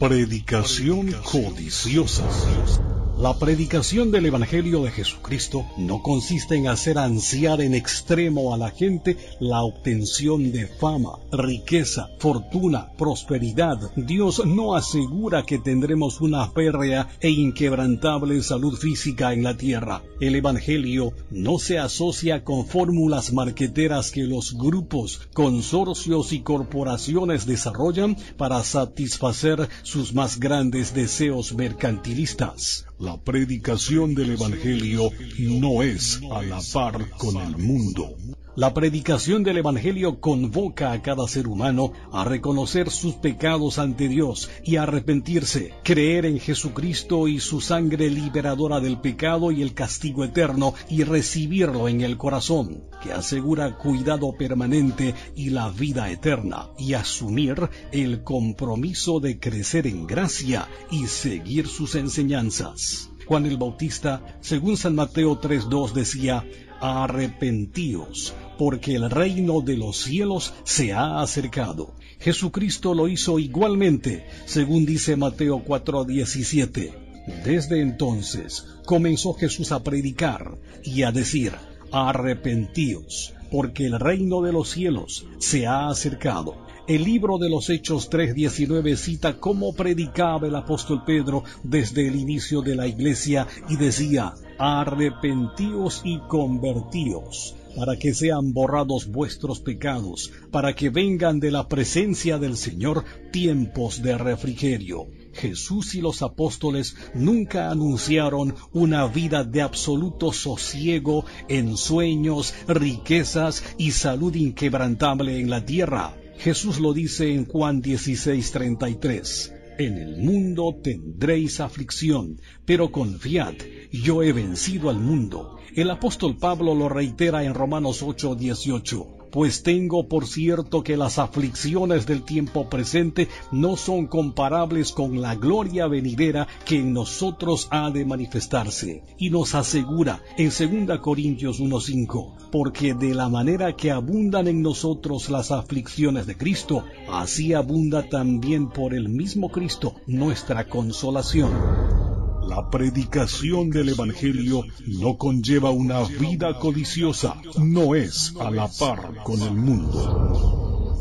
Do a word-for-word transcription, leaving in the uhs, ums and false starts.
Predicación codiciosa. La predicación del Evangelio de Jesucristo no consiste en hacer ansiar en extremo a la gente la obtención de fama, riqueza, fortuna, prosperidad. Dios no asegura que tendremos una férrea e inquebrantable salud física en la tierra. El Evangelio no se asocia con fórmulas marqueteras que los grupos, consorcios y corporaciones desarrollan para satisfacer sus más grandes deseos mercantilistas. La predicación del Evangelio no es a la par con el mundo. La predicación del Evangelio convoca a cada ser humano a reconocer sus pecados ante Dios y a arrepentirse, creer en Jesucristo y su sangre liberadora del pecado y el castigo eterno y recibirlo en el corazón, que asegura cuidado permanente y la vida eterna, y asumir el compromiso de crecer en gracia y seguir sus enseñanzas. Juan el Bautista, según San Mateo tres dos, decía: arrepentíos, porque el reino de los cielos se ha acercado. Jesucristo lo hizo igualmente, según dice Mateo cuatro diecisiete. Desde entonces comenzó Jesús a predicar y a decir: arrepentíos, porque el reino de los cielos se ha acercado. El libro de los Hechos tres diecinueve cita cómo predicaba el apóstol Pedro desde el inicio de la iglesia y decía: arrepentíos y convertíos, para que sean borrados vuestros pecados, para que vengan de la presencia del Señor tiempos de refrigerio. Jesús y los apóstoles nunca anunciaron una vida de absoluto sosiego, ensueños, riquezas y salud inquebrantable en la tierra. Jesús lo dice en Juan dieciséis treinta y tres. En el mundo tendréis aflicción, pero confiad, yo he vencido al mundo. El apóstol Pablo lo reitera en Romanos ocho dieciocho. Pues tengo por cierto que las aflicciones del tiempo presente no son comparables con la gloria venidera que en nosotros ha de manifestarse. Y nos asegura en segunda Corintios uno cinco, porque de la manera que abundan en nosotros las aflicciones de Cristo, así abunda también por el mismo Cristo nuestra consolación. La predicación del Evangelio no conlleva una vida codiciosa, no es a la par con el mundo.